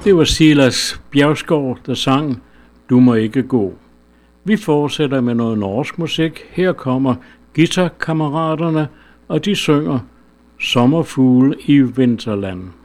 Det var Silas Bjergskov, der sang Du må ikke gå. Vi fortsætter med noget norsk musik. Her kommer Guitarkammeraterne, og de synger Sommerfugle i Vinterland.